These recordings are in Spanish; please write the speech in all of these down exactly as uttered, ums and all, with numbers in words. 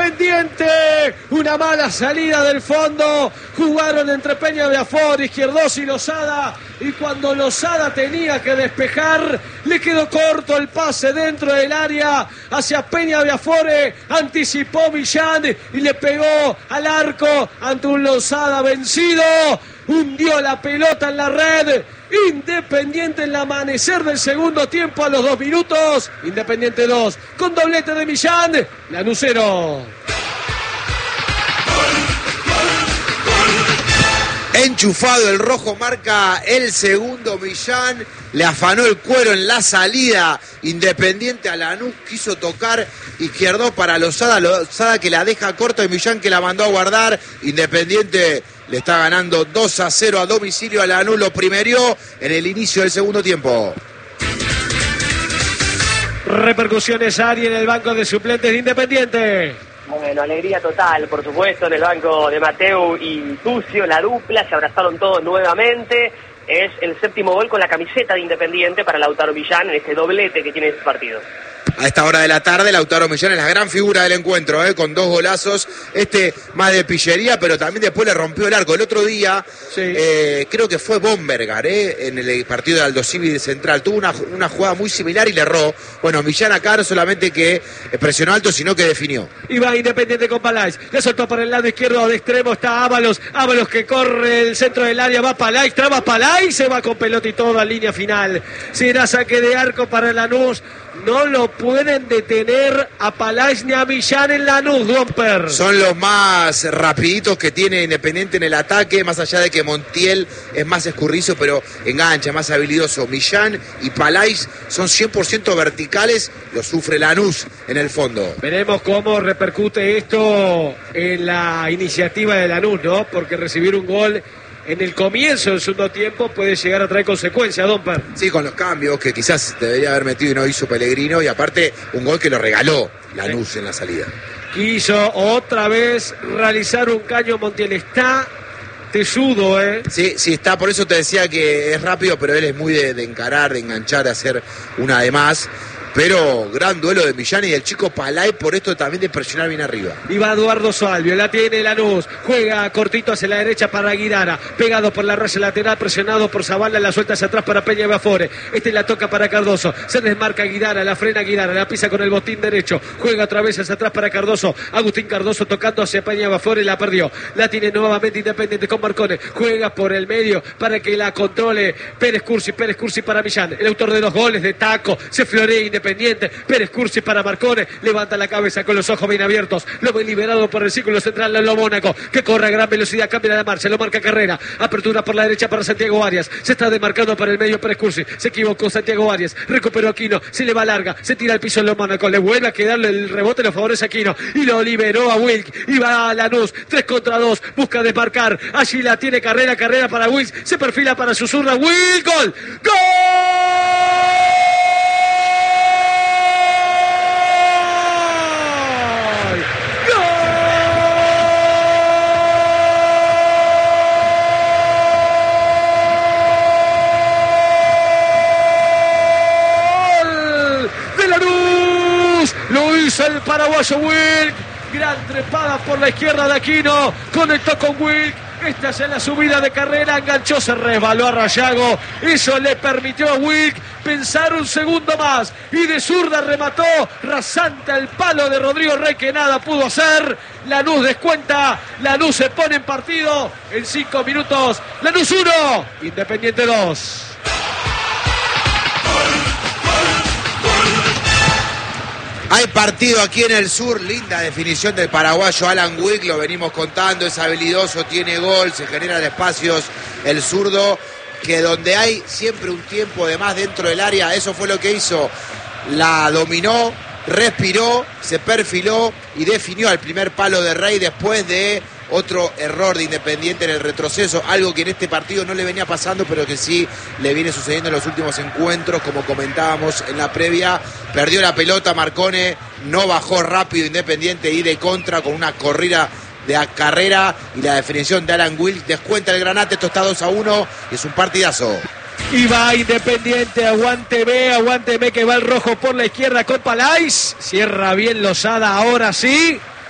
Independiente. Una mala salida del fondo. Jugaron entre Peña Viafore, Izquierdoz y Lozada. Y cuando Lozada tenía que despejar, le quedó corto el pase dentro del área hacia Peña Viafore. Anticipó Millán y le pegó al arco ante un Lozada vencido. Hundió la pelota en la red. Independiente en el amanecer del segundo tiempo a los dos minutos. Independiente dos con doblete de Millán. Lanús cero. Enchufado el rojo, marca el segundo Millán. Le afanó el cuero en la salida. Independiente a Lanús quiso tocar. Izquierdo para Lozada. Lozada que la deja corta y Millán que la mandó a guardar. Independiente le está ganando dos a cero a domicilio a Lanús. Lo primerió en el inicio del segundo tiempo. Repercusiones, Ari, en el banco de suplentes de Independiente. Bueno, alegría total, por supuesto, en el banco de Mateu y Tucio, la dupla, se abrazaron todos nuevamente. Es el séptimo gol con la camiseta de Independiente para Lautaro Millán en este doblete que tiene este partido. A esta hora de la tarde, Lautaro Millán es la gran figura del encuentro, ¿eh? Con dos golazos, este más de pillería, pero también después le rompió el arco. El otro día, sí. eh, creo que fue Bombergar, ¿eh? En el partido de Aldo Civi de Central, tuvo una, una jugada muy similar y le erró. Bueno, Millán acá no solamente que presionó alto, sino que definió. Y va Independiente con Palais, le soltó por el lado izquierdo de extremo, está Ábalos, Ábalos que corre el centro del área, va Palais, traba Palais, se va con pelota y toda línea final. Será saque de arco para Lanús. No lo pueden detener a Palais ni a Millán en Lanús, Domper. Son los más rapiditos que tiene Independiente en el ataque, más allá de que Montiel es más escurrizo, pero engancha, más habilidoso. Millán y Palais son cien por ciento verticales, lo sufre Lanús en el fondo. Veremos cómo repercute esto en la iniciativa de Lanús, ¿no? Porque recibir un gol en el comienzo del segundo tiempo puede llegar a traer consecuencias, Domper. Sí, con los cambios que quizás debería haber metido y no hizo Pellegrino, y aparte un gol que lo regaló Lanús sí. En la salida. Quiso otra vez realizar un caño Montiel, está tesudo, ¿eh? Sí, sí está, por eso te decía que es rápido, pero él es muy de, de encarar, de enganchar, de hacer una de más. Pero gran duelo de Millán y del chico Palais, por esto también de presionar bien arriba. Y va Eduardo Salvio, la tiene Lanús, juega cortito hacia la derecha para Guidara, pegado por la raya lateral, presionado por Zavala, la suelta hacia atrás para Peña Viafore. Este la toca para Cardoso, se desmarca Guidara, la frena Guidara, la pisa con el botín derecho, juega otra vez hacia atrás para Cardoso. Agustín Cardoso tocando hacia Peña Viafore, la perdió. La tiene nuevamente Independiente con Marcone, juega por el medio para que la controle Pérez Cursi, Pérez Cursi para Millán, el autor de los goles de taco, se florea Independiente. Pérez Cursi para Marcone, levanta la cabeza con los ojos bien abiertos, lo ve liberado por el círculo central de lo Mónaco, que corre a gran velocidad, cambia la marcha, lo marca Carrera, apertura por la derecha para Santiago Arias, se está demarcando para el medio Pérez Cursi, se equivocó Santiago Arias, recuperó Aquino, se le va larga, se tira al piso en lo Mónaco, le vuelve a quedarle el rebote, lo favorece Aquino, y lo liberó a Wilk, y va a Lanús, tres contra dos, busca desmarcar, allí la tiene Carrera, Carrera para Wilk, se perfila para su zurda, Wilk, gol, ¡gol! El paraguayo Wilk, gran trepada por la izquierda de Aquino, conectó con Wilk, esta es en la subida de Carrera, enganchó, se resbaló a Rayago, eso le permitió a Wilk pensar un segundo más, y de zurda remató rasante al palo de Rodrigo Rey, que nada pudo hacer. Lanús descuenta, Lanús se pone en partido en cinco minutos, Lanús uno, Independiente dos. Hay partido aquí en el sur, linda definición del paraguayo Alan Wilk, lo venimos contando, es habilidoso, tiene gol, se generan espacios, el zurdo, que donde hay siempre un tiempo de más dentro del área, eso fue lo que hizo, la dominó, respiró, se perfiló y definió al primer palo de Rey después de otro error de Independiente en el retroceso, algo que en este partido no le venía pasando, pero que sí le viene sucediendo en los últimos encuentros, como comentábamos en la previa. Perdió la pelota Marcone, no bajó rápido Independiente y de contra con una corrida de Carrera y la definición de Alan Wilk. Descuenta el Granate, esto está dos a uno y es un partidazo. Y va Independiente, aguante B, aguante B, que va el rojo por la izquierda con Palais. Cierra bien Lozada, ahora sí.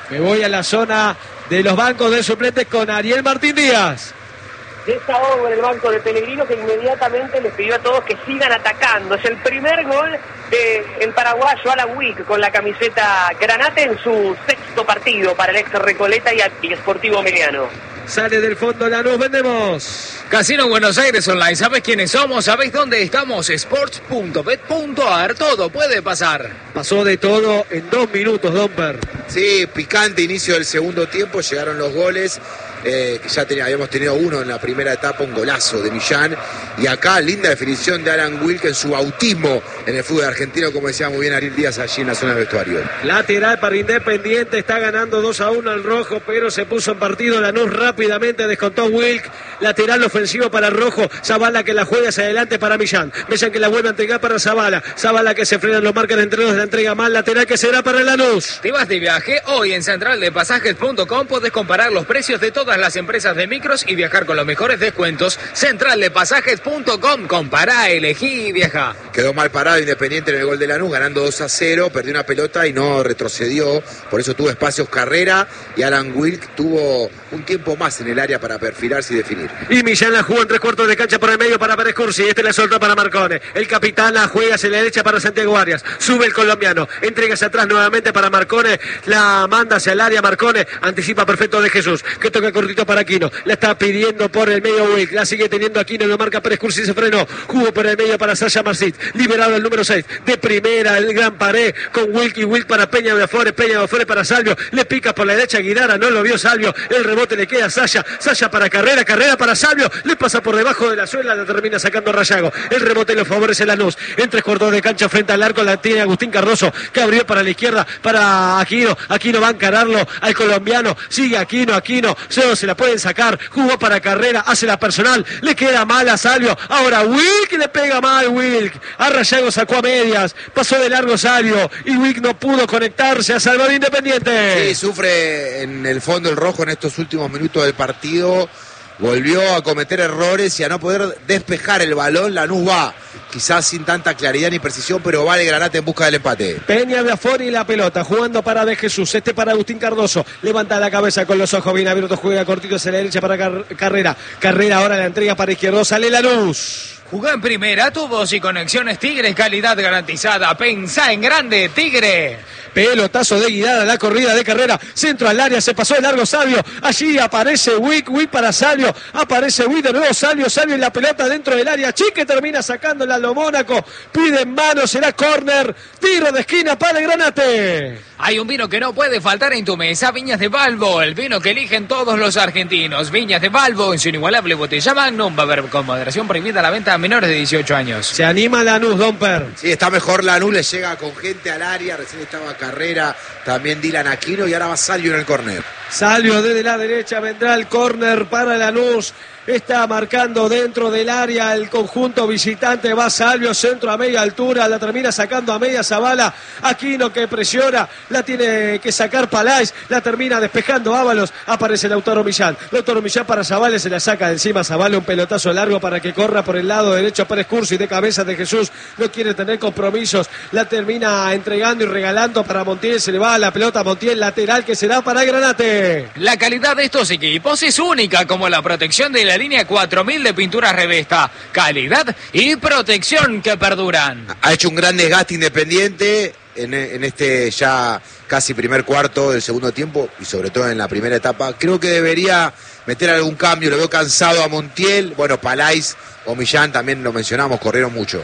Me voy a la zona de los bancos de suplentes con Ariel Martín Díaz. Desahogo en el banco de Pellegrino, que inmediatamente les pidió a todos que sigan atacando. Es el primer gol del paraguayo Alan Wick con la camiseta granate en su sexto partido para el ex Recoleta y Sportivo Meliano. Sale del fondo Lanús, vendemos. Casino Buenos Aires Online, ¿sabés quiénes somos? ¿Sabés dónde estamos? sports punto bet punto a r, todo puede pasar. Pasó de todo en dos minutos, Domper. Sí, picante inicio del segundo tiempo, llegaron los goles. Eh, que ya tenía, habíamos tenido uno en la primera etapa, un golazo de Millán, y acá linda definición de Alan Wilk en su bautismo en el fútbol argentino, como decía muy bien Ariel Díaz allí en la zona del vestuario. Lateral para Independiente, está ganando dos a uno al rojo, pero se puso en partido Lanús rápidamente, descontó Wilk. Lateral ofensivo para el rojo, Zavala que la juega hacia adelante para Millán, Millán que la vuelve a entregar para Zavala, Zavala que se frena, lo marcan entre dos, la entrega mal, lateral que será para el Lanús. ¿Te vas de viaje? Hoy en central de pasajes punto com podés comparar los precios de todas las empresas de micros y viajar con los mejores descuentos. central de pasajes punto com, compará, elegí y viaja. Quedó mal parado Independiente en el gol de Lanús, ganando dos a cero, perdió una pelota y no retrocedió, por eso tuvo espacios Carrera, y Alan Wilk tuvo un tiempo más en el área para perfilarse y definir. Y Millán la jugó en tres cuartos de cancha por el medio para Pérez Cursi, este le soltó para Marcone, el capitán la juega hacia la derecha para Santiago Arias, sube el colombiano, entrega hacia atrás nuevamente para Marcone, la manda hacia el área Marcone, anticipa perfecto de Jesús, que toca cortito para Aquino, la está pidiendo por el medio Wilk, la sigue teniendo Aquino, lo marca Pérez Cursi, se frenó, jugó por el medio para Sasha Marcit, liberado el número seis, de primera el gran pared con Wilk y Wilk para Peña de Afores, Peña de Afores para Salvio, le pica por la derecha Guidara, no lo vio Salvio, el rebote le queda a Sasha, Sasha para Carrera, Carrera para Salvio, le pasa por debajo de la suela, la termina sacando a Rayago, el rebote lo favorece Lanús, en tres cuartos de cancha frente al arco, la tiene Agustín Cardoso, que abrió para la izquierda, para Aquino, Aquino va a encararlo al colombiano, sigue Aquino, Aquino, solo se la pueden sacar, jugó para Carrera, hace la personal, le queda mal a Salvio, ahora Wilk le pega mal Wilk, a Rayago sacó a medias, pasó de largo Salvio, y Wilk no pudo conectarse a salvar Independiente. Sí, sufre en el fondo el rojo en estos últimos minutos del partido, volvió a cometer errores y a no poder despejar el balón. Lanús va, quizás sin tanta claridad ni precisión, pero va el Granate en busca del empate. Peña de Afori y la pelota, jugando para De Jesús, este para Agustín Cardoso, levanta la cabeza con los ojos bien abiertos, juega cortito hacia la derecha para Car Carrera, Carrera ahora la entrega para izquierdo, sale Lanús. Jugá en primera, tubos y conexiones Tigre, calidad garantizada. Pensá en grande, Tigre. Pelotazo de Guidara, la corrida de Carrera, centro al área, se pasó de largo Salvio, allí aparece Wick, Wick para Salvio, aparece Wick de nuevo, Salvio, Salvio en la pelota dentro del área, Chique termina sacándola a lo Mónaco, pide en mano, será córner, tiro de esquina para el Granate. Hay un vino que no puede faltar en tu mesa, Viñas de Balbo, el vino que eligen todos los argentinos. Viñas de Balbo, en su inigualable botella Magnum, va a haber con moderación prohibida la venta a menores de dieciocho años. Se anima Lanús, Domper. Sí, está mejor Lanús, le llega con gente al área, recién estaba Carrera, también Dylan Aquino y ahora va Salvio en el córner. Salvio desde la derecha, vendrá el córner para Lanús. Está marcando dentro del área el conjunto visitante, va Salvio, centro a media altura, la termina sacando a media Zavala, Aquino que presiona, la tiene que sacar Palais, la termina despejando Ábalos, aparece Lautaro Millán, Lautaro Millán para Zavala, se la saca de encima Zavala, un pelotazo largo para que corra por el lado derecho Pérez Cursi, de cabeza de Jesús, no quiere tener compromisos, la termina entregando y regalando para Montiel, se le va a la pelota a Montiel, lateral que será para Granate. La calidad de estos equipos es única, como la protección de la línea cuatro mil de pinturas Revesta, calidad y protección que perduran. Ha hecho un gran desgaste Independiente en, en este ya casi primer cuarto del segundo tiempo y sobre todo en la primera etapa. Creo que debería meter algún cambio, lo veo cansado a Montiel, bueno, Palais o Millán también lo mencionamos, corrieron mucho.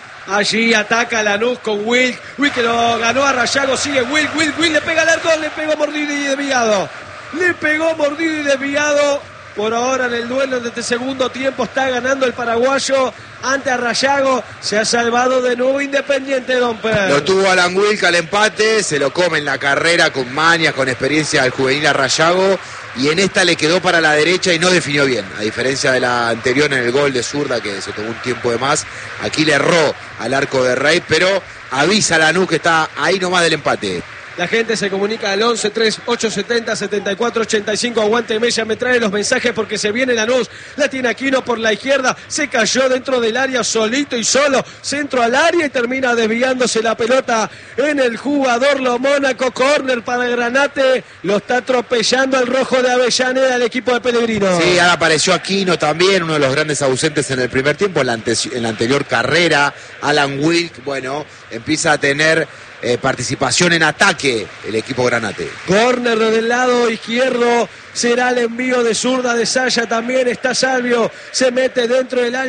Allí ataca Lanús con Wilk, Wilk que lo ganó a Rayago, sigue Wilk, Wilk, Wilk le pega al arco, le pegó mordido y desviado, le pegó mordido y desviado. Por ahora en el duelo de este segundo tiempo está ganando el paraguayo ante a Rayago. Se ha salvado de nuevo Independiente, Domper. Lo tuvo Alan Wilk al empate, se lo come en la carrera con mañas, con experiencia del juvenil a Rayago. Y en esta le quedó para la derecha y no definió bien. A diferencia de la anterior en el gol de zurda, que se tomó un tiempo de más. Aquí le erró al arco de Rey, pero avisa a Lanús que está ahí nomás del empate. La gente se comunica al once tres ocho setenta setenta y cuatro ochenta y cinco. Aguante Mella, me trae los mensajes porque se viene Lanús. La tiene Aquino por la izquierda. Se cayó dentro del área solito y solo. Centro al área y termina desviándose la pelota en el jugador Lo Mónaco. Córner para Granate. Lo está atropellando el rojo de Avellaneda, el equipo de Pellegrino. Sí, ahora apareció Aquino también, uno de los grandes ausentes en el primer tiempo, en la, ante, en la anterior carrera. Alan Wilk, bueno, empieza a tener eh, participación en ataque el equipo Granate. Córner desde el lado izquierdo. Será el envío de zurda de Saya. También está Salvio. Se mete dentro del área.